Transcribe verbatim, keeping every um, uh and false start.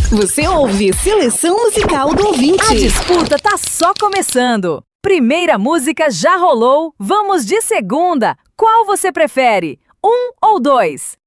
Você ouve Seleção Musical do Ouvinte. A disputa tá só começando. Primeira música já rolou, vamos de segunda. Qual você prefere? Um ou dois?